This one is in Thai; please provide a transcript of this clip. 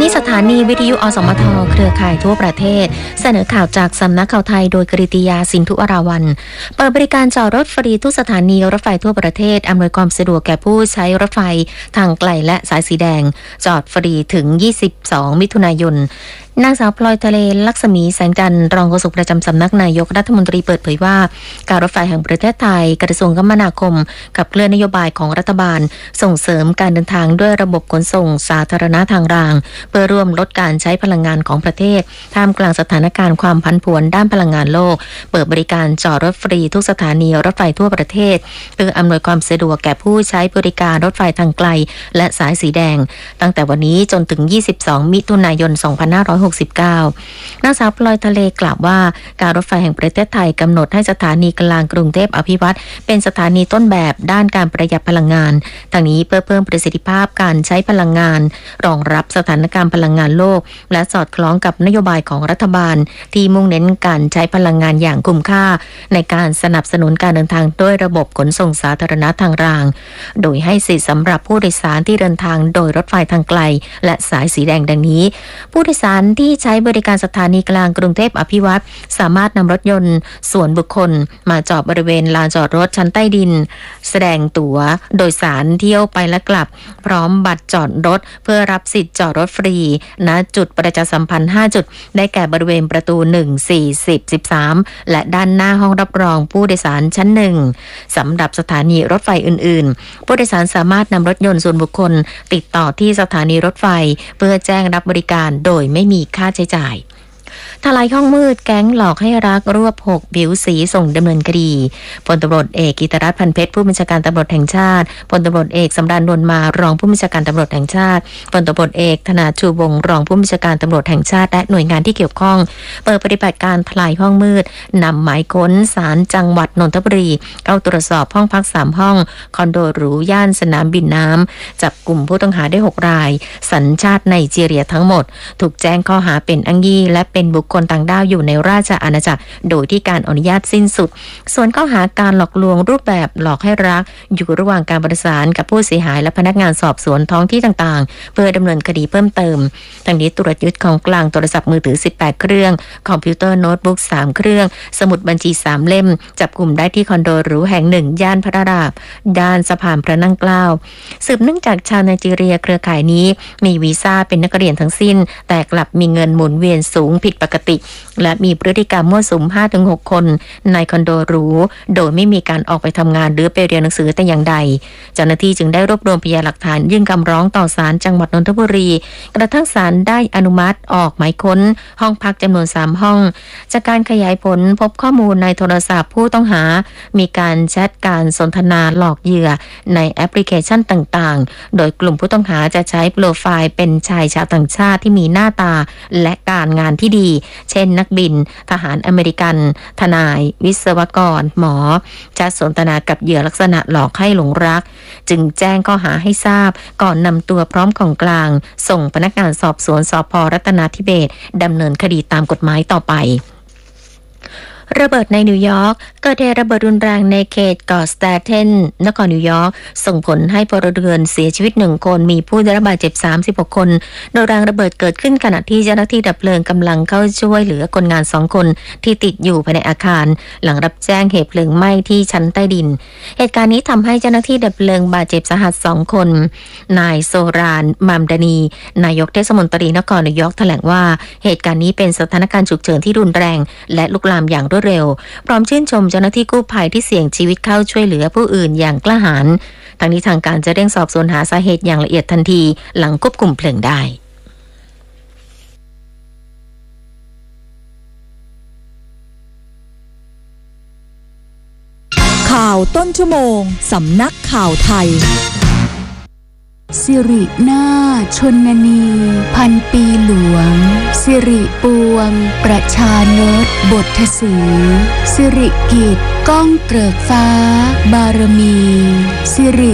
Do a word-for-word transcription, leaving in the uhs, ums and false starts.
นี้สถานีวิทยุอสมทเครือข่ายทั่วประเทศเสนอข่าวจากสำนักข่าวไทยโดยกฤติยาสินธุอราวัลย์เปิดบริการจอดรถฟรีทุกสถานีรถไฟทั่วประเทศอำนวยความสะดวกแก่ผู้ใช้รถไฟทางไกลและสายสีแดงจอดฟรีถึงยี่สิบสองมิถุนายนนางสาวพลอยทะเลลักษมีแสงจันทร์รองโฆษกประจำสำนักนายกรัฐมนตรีเปิดเผยว่าการรถไฟแห่งประเทศไทยกระทรวงคมนาคมขับเคลื่อนนโยบายของรัฐบาลส่งเสริมการเดินทางด้วยระบบขนส่งสาธารณะทางรางเพื่อร่วมลดการใช้พลังงานของประเทศท่ามกลางสถานการณ์ความผันผวนด้านพลังงานโลกเปิดบริการจอดรถฟรีทุกสถานีรถไฟทั่วประเทศเพื่ออำนวยความสะดวกแก่ผู้ใช้บริการรถไฟทางไกลและสายสีแดงตั้งแต่วันนี้จนถึงยี่สิบสองมิถุนายนสองพันห้าร้อยหกสิบเก้านางสาวพลอยทะเลกล่าวว่าการรถไฟแห่งประเทศไทยกำหนดให้สถานีกลางกรุงเทพอภิวัตรเป็นสถานีต้นแบบด้านการประหยัดพลังงานทั้งนี้เพื่อเพิ่มประสิทธิภาพการใช้พลังงานรองรับสถานการณ์พลังงานโลกและสอดคล้องกับนโยบายของรัฐบาลที่มุ่งเน้นการใช้พลังงานอย่างคุ้มค่าในการสนับสนุนการเดินทางด้วยระบบขนส่งสาธารณะทางรางโดยให้สิทธิสำหรับผู้โดยสารที่เดินทางโดยรถไฟทางไกลและสายสีแดงดังนี้ผู้โดยสารที่ใช้บริการสถานีกลางกรุงเทพอภิวัตรสามารถนำรถยนต์ส่วนบุคคลมาจอดบริเวณลานจอดรถชั้นใต้ดินแสดงตั๋วโดยสารเที่ยวไปและกลับพร้อมบัตรจอดรถเพื่อรับสิทธิ์จอดรถฟรีณจุดประชาสัมพันธ์ห้าจุดได้แก่บริเวณประตูหนึ่ง สี่ สิบ สิบสามและด้านหน้าห้องรับรองผู้โดยสารชั้นหนึ่งสำหรับสถานีรถไฟอื่นๆผู้โดยสารสามารถนำรถยนต์ส่วนบุคคลติดต่อที่สถานีรถไฟเพื่อแจ้งรับบริการโดยไม่มีค่าใช้จ่ายทลายห้องมืดแก๊งหลอกให้รักรวบหกผิวสีส่งดำเนินคดีพลตำรวจเอกกิตรัตน์พันเพชรผู้บัญชาการตำรวจแห่งชาติพลตำรวจเอกสำราญนวลมารองผู้บัญชาการตำรวจแห่งชาติพลตำรวจเอกธนาชูวงศ์รองผู้บัญชาการตำรวจแห่งชาติและหน่วยงานที่เกี่ยวข้องเปิดปฏิบัติการทลายห้องมืดนำหมายค้นศาลจังหวัดนนทบุรีเข้าตรวจสอบห้องพักสามห้องคอนโดหรูย่านสนามบินน้ำจับกลุ่มผู้ต้องหาได้หกรายสัญชาติไนจีเรียทั้งหมดถูกแจ้งข้อหาเป็นอ้างยี่และเป็นบุคคลต่างด้าวอยู่ในราชอาณาจักรโดยที่การอนุญาตสิ้นสุดส่วนข้อหาการหลอกลวงรูปแบบหลอกให้รักอยู่ระหว่างการประสานกับผู้เสียหายและพนักงานสอบสวนท้องที่ต่างๆเพื่อดำเนินคดีเพิ่มเติมทั้งนี้ตรวจยึดของกลางโทรศัพท์มือถือสิบแปดเครื่องคอมพิวเตอร์โน้ตบุ๊กสามเครื่องสมุดบัญชีสามเล่มจับกลุ่มได้ที่คอนโดหรูแห่งหนึ่งย่านพระรามด้านสะพานพระนั่งเกล้าสืบเนื่องจากชาวไนจีเรียเครือข่ายนี้มีวีซ่าเป็นนักเรียนทั้งสิ้นแต่กลับมีเงินหมุนเวียนสูงผิดปกติและมีพฤติกรรมมั่วสุม ห้าถึงหก คนในคอนโดหรูโดยไม่มีการออกไปทำงานหรือไปเรียนหนังสือแต่อย่างใดเจ้าหน้าที่จึงได้รวบรวมพยานหลักฐานยื่นคำร้องต่อศาลจังหวัดนนทบุรีกระทั่งศาลได้อนุมัติออกหมายค้นห้องพักจำนวนสามห้องจากการขยายผลพบข้อมูลในโทรศัพท์ผู้ต้องหามีการแชทการสนทนาหลอกเหยื่อในแอปพลิเคชันต่างๆโดยกลุ่มผู้ต้องหาจะใช้โปรไฟล์เป็นชายชาวต่างชาติที่มีหน้าตาและการงานที่ดีเช่นนักบินทหารอเมริกันทนายวิศวกรหมอจะสนทนากับเหยื่อลักษณะหลอกให้หลงรักจึงแจ้งข้อหาให้ทราบก่อนนำตัวพร้อมของกลางส่งพนักงานสอบสวนสภ.รัตนาธิเบศรดำเนินคดีตามกฎหมายต่อไประเบิดในนิวยอร์กเกิดเหตุระเบิดรุนแรงในเขตเกาะสแตเทนนครนิวยอร์กส่งผลให้พลเรือนเสียชีวิตหนึ่งคนมีผู้ได้รับบาดเจ็บสามสิบหกคนโดยแรงระเบิดเกิดขึ้นขณะที่เจ้าหน้าที่ดับเพลิงกำลังเข้าช่วยเหลือคนงานสองคนที่ติดอยู่ภายในอาคารหลังรับแจ้งเหตุเพลิงไหม้ที่ชั้นใต้ดินเหตุการณ์นี้ทำให้เจ้าหน้าที่ดับเพลิงบาดเจ็บสาหัสสองคนนายโซรานมามดานีนายกเทศมนตรีนครนิวยอร์กแถลงว่าเหตุการณ์นี้เป็นสถานการณ์ฉุกเฉินที่รุนแรงและลุกลามอย่างรวดเร็วพร้อมชื่นชมเจ้าหน้าที่กู้ภัยที่เสี่ยงชีวิตเข้าช่วยเหลือผู้อื่นอย่างกล้าหาญทางนี้ทางการจะเร่งสอบสวนหาสาเหตุอย่างละเอียดทันทีหลังควบคุมเพลิงได้ข่าวต้นชั่วโมงสำนักข่าวไทยสิรินาถชนนีพันปีหลวงสิริปวงประชานตบทสีสิริกิจก้องเกริกฟ้าบารมีสิริ